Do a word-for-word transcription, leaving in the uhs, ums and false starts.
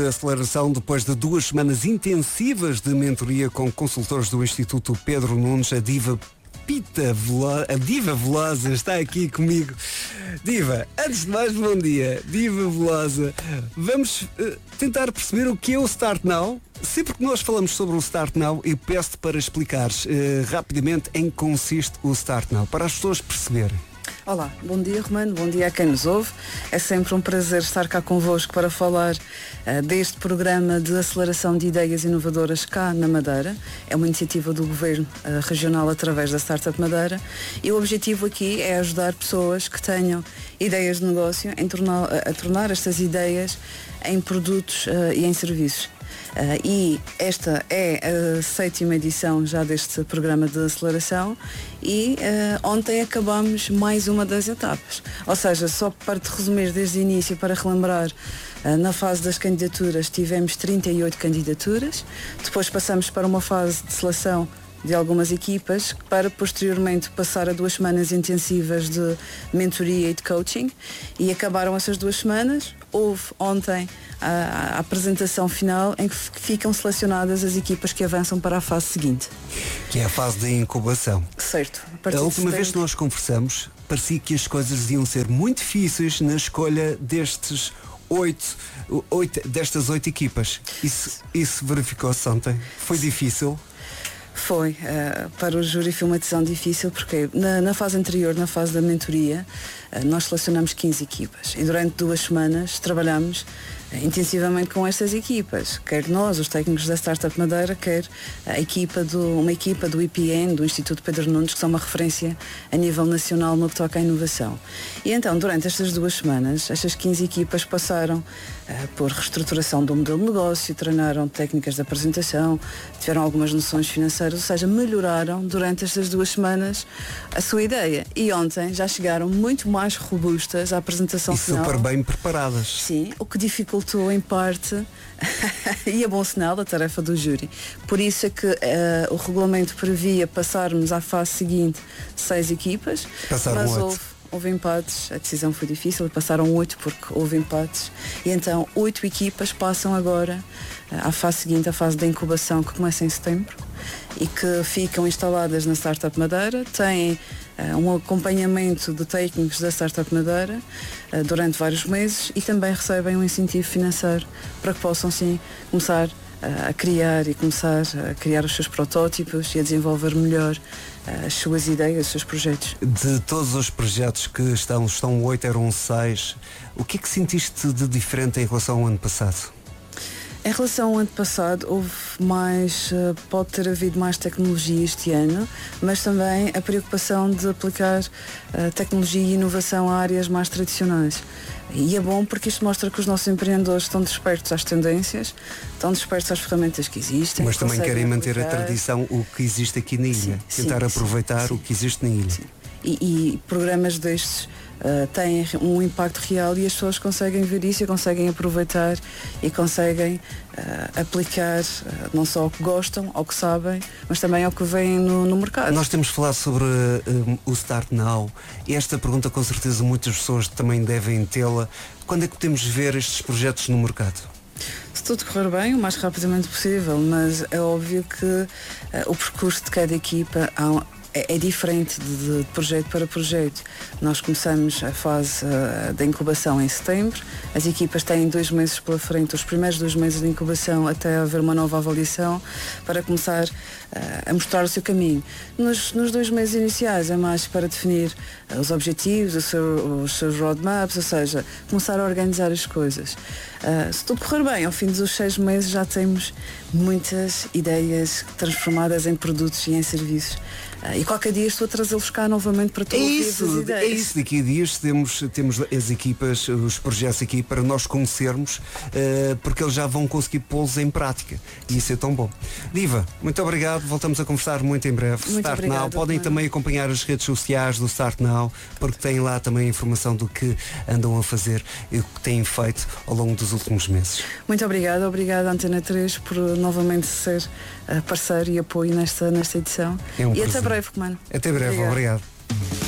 Aceleração depois de duas semanas intensivas de mentoria com consultores do Instituto Pedro Nunes, a diva Pita Velosa, a Diva Velosa está aqui comigo. Diva, antes de mais, bom dia. Diva Velosa, vamos uh, tentar perceber o que é o Start Now. Sempre que nós falamos sobre o Start Now, eu peço-te para explicares uh, rapidamente em que consiste o Start Now, para as pessoas perceberem. Olá, bom dia Romano, bom dia a quem nos ouve. É sempre um prazer estar cá convosco para falar uh, deste programa de aceleração de ideias inovadoras cá na Madeira. É uma iniciativa do Governo uh, Regional através da Startup Madeira e o objetivo aqui é ajudar pessoas que tenham ideias de negócio em tornar, a, a tornar estas ideias em produtos uh, e em serviços. Uh, e esta é a sétima edição já deste programa de aceleração e uh, ontem acabamos mais uma das etapas. Ou seja, só para te resumir desde o início, para relembrar, uh, na fase das candidaturas tivemos trinta e oito candidaturas, depois passamos para uma fase de seleção de algumas equipas para posteriormente passar a duas semanas intensivas de mentoria e de coaching e acabaram essas duas semanas. Houve ontem a, a apresentação final em que ficam selecionadas as equipas que avançam para a fase seguinte. Que é a fase de incubação. Certo. A, a última vez que nós conversamos, parecia que as coisas iam ser muito difíceis na escolha destes oito, oito destas oito equipas. Isso, isso verificou-se ontem? Foi difícil? Foi, uh, para o júri foi uma decisão difícil porque na, na fase anterior, na fase da mentoria, uh, nós selecionamos quinze equipas e durante duas semanas trabalhamos uh, intensivamente com estas equipas, quer nós, os técnicos da Startup Madeira, quer a equipa do, uma equipa do I P N, do Instituto Pedro Nunes, que são uma referência a nível nacional no que toca à inovação. E então, durante estas duas semanas, estas quinze equipas passaram uh, por reestruturação do modelo de negócio, treinaram técnicas de apresentação, tiveram algumas noções financeiras, ou seja, melhoraram durante estas duas semanas a sua ideia. E ontem já chegaram muito mais robustas à apresentação e final. super bem preparadas. Sim, o que dificultou em parte e é bom sinal a tarefa do júri. Por isso é que uh, o regulamento previa passarmos à fase seguinte seis equipas. Passaram mas oito. houve Houve empates, a decisão foi difícil, passaram oito porque houve empates e então oito equipas passam agora à fase seguinte, a fase da incubação que começa em setembro e que ficam instaladas na Startup Madeira, têm uh, um acompanhamento de técnicos da Startup Madeira uh, durante vários meses e também recebem um incentivo financeiro para que possam sim começar a criar e começar a criar os seus protótipos e a desenvolver melhor as suas ideias, os seus projetos. De todos os projetos que estão, estão oito, eram seis, o que é que sentiste de diferente em relação ao ano passado? Em relação ao ano passado, houve mais, pode ter havido mais tecnologia este ano, mas também a preocupação de aplicar uh, tecnologia e inovação a áreas mais tradicionais. E é bom porque isto mostra que os nossos empreendedores estão despertos às tendências, estão despertos às ferramentas que existem. Mas também querem manter aplicar. a tradição, o que existe aqui na ilha. Sim, tentar sim, aproveitar sim, o que existe na ilha. Sim. E, e programas destes uh, têm um impacto real e as pessoas conseguem ver isso e conseguem aproveitar e conseguem uh, aplicar uh, não só ao que gostam, ao que sabem, mas também ao que vem no, no mercado. Nós temos falado sobre uh, o Start Now e esta pergunta com certeza muitas pessoas também devem tê-la. Quando é que podemos ver estes projetos no mercado? Se tudo correr bem, o mais rapidamente possível, mas é óbvio que uh, o percurso de cada equipa há, é, é diferente de, de projeto para projeto. Nós começamos a fase uh, da incubação em setembro, as equipas têm dois meses pela frente, os primeiros dois meses de incubação até haver uma nova avaliação para começar uh, a mostrar o seu caminho. Nos, nos dois meses iniciais é mais para definir uh, os objetivos, o seu, os seus roadmaps, ou seja, começar a organizar as coisas. Uh, se tudo correr bem, ao fim dos seis meses já temos muitas ideias transformadas em produtos e em serviços. Uh, e qualquer dia estou a trazê-los cá novamente para todos os as ideias. É isso, daqui a dias temos, temos as equipas, os projetos aqui para nós conhecermos, uh, porque eles já vão conseguir pô-los em prática. E isso é tão bom. Diva, muito obrigado, voltamos a conversar muito em breve. Muito Start obrigado, Now, podem mano. também acompanhar as redes sociais do Start Now, porque têm lá também a informação do que andam a fazer e o que têm feito ao longo dos últimos meses. Muito obrigada, obrigada Antena três por novamente ser uh, parceiro e apoio nesta, nesta edição. É um e prazer. até breve, Comando. Até breve, obrigado. obrigado.